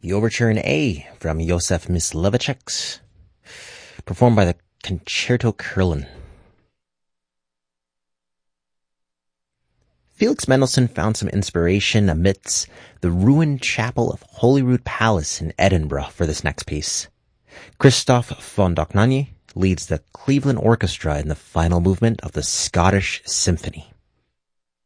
the Overture in A from Josef Mysliveček, performed by the Concerto Köln. Felix Mendelssohn found some inspiration amidst the ruined chapel of Holyrood Palace in Edinburgh for this next piece. Christoph von Dohnanyi leads the Cleveland Orchestra in the final movement of the Scottish Symphony.